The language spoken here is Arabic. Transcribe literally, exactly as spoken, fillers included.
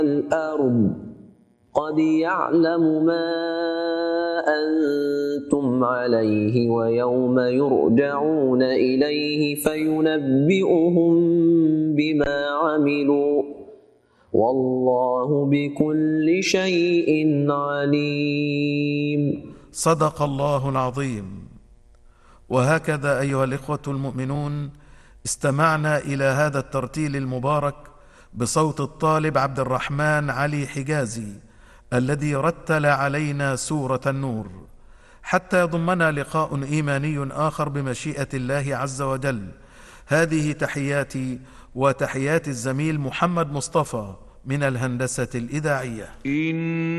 الأرض قد يعلم ما أنتم عليه ويوم يرجعون إليه فينبئهم بما عملوا والله بكل شيء عليم. صدق الله العظيم. وهكذا أيها الإخوة المؤمنون استمعنا إلى هذا الترتيل المبارك بصوت الطالب عبد الرحمن علي حجازي الذي رتل علينا سورة النور، حتى يضمنا لقاء إيماني آخر بمشيئة الله عز وجل. هذه تحياتي وتحيات الزميل محمد مصطفى من الهندسة الإذاعية.